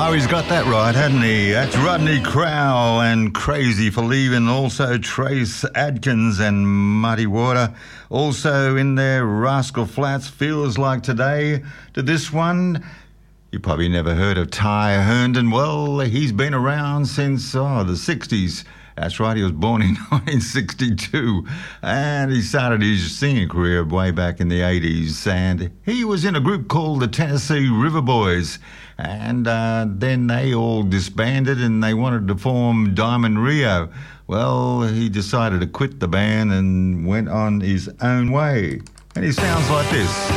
Oh, he's got that right, hasn't he? That's Rodney Crowell and Crazy for Leaving. Also Trace Adkins and Muddy Water. Also in there, Rascal Flatts, Feels Like Today. To this one, you probably never heard of Ty Herndon. Well, he's been around since the 60s. That's right, he was born in 1962 and he started his singing career way back in the 80s, and he was in a group called the Tennessee River Boys, and then they all disbanded and they wanted to form Diamond Rio. Well, he decided to quit the band and went on his own way, and he sounds like this.